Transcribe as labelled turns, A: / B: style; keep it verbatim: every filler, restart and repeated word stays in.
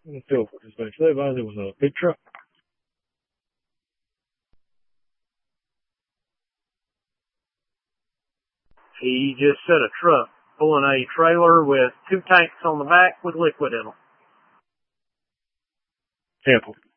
A: Let's go for this place. It was a big truck.
B: He just said a truck pulling a trailer with two tanks on the back with liquid in them.
A: Sample.